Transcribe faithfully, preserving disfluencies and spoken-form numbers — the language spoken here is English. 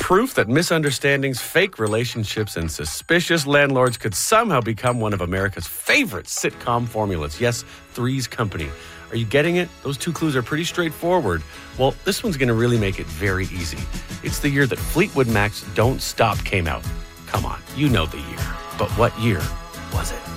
proof that misunderstandings, fake relationships, and suspicious landlords could somehow become one of America's favorite sitcom formulas. Yes, Three's Company. Are you getting it? Those two clues are pretty straightforward. Well, this one's going to really make it very easy. It's the year that Fleetwood Mac's Don't Stop came out. Come on, you know the year. But what year was it?